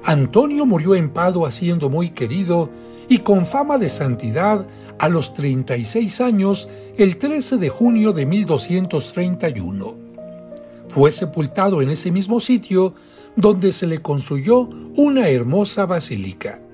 Antonio murió en Padua siendo muy querido y con fama de santidad a los 36 años el 13 de junio de 1231. Fue sepultado en ese mismo sitio donde se le construyó una hermosa basílica.